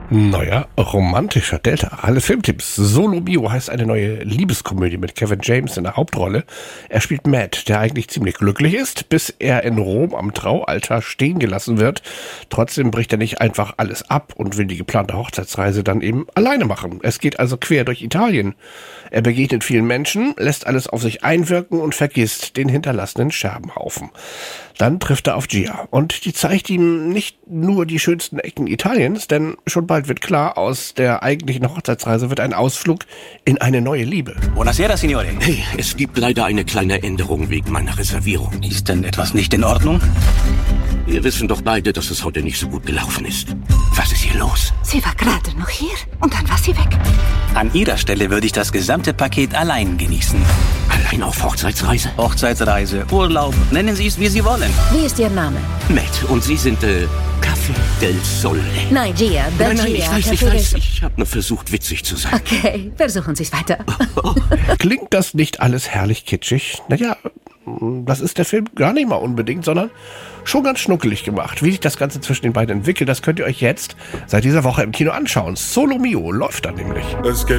Neuer romantischer Delta. Alle Filmtipps. Solo Mio heißt eine neue Liebeskomödie mit Kevin James in der Hauptrolle. Er spielt Matt, der eigentlich ziemlich glücklich ist, bis er in Rom am Traualtar stehen gelassen wird. Trotzdem bricht er nicht einfach alles ab und will die geplante Hochzeitsreise dann eben alleine machen. Es geht also quer durch Italien. Er begegnet vielen Menschen, lässt alles auf sich einwirken und vergisst den hinterlassenen Scherbenhaufen. Dann trifft er auf Gia und die zeigt ihm nicht nur die schönsten Ecken Italiens, denn schon bald wird klar, aus der eigentlichen Hochzeitsreise wird ein Ausflug in eine neue Liebe. Buonasera, Signore. Hey, es gibt leider eine kleine Änderung wegen meiner Reservierung. Ist denn etwas nicht in Ordnung? Wir wissen doch beide, dass es heute nicht so gut gelaufen ist. Was ist hier los? Sie war gerade noch hier und dann war sie weg. An Ihrer Stelle würde ich das gesamte Paket allein genießen. Allein auf Hochzeitsreise? Hochzeitsreise, Urlaub, nennen Sie es, wie Sie wollen. Wie ist Ihr Name? Matt, und Sie sind, Café del Sole. Nein, Gia. Nein, ich weiß. Ich habe nur versucht, witzig zu sein. Okay, versuchen Sie es weiter. Klingt das nicht alles herrlich kitschig? Naja, das ist der Film gar nicht mal unbedingt, sondern schon ganz schnuckelig gemacht. Wie sich das Ganze zwischen den beiden entwickelt, das könnt ihr euch jetzt seit dieser Woche im Kino anschauen. Solo Mio läuft da nämlich.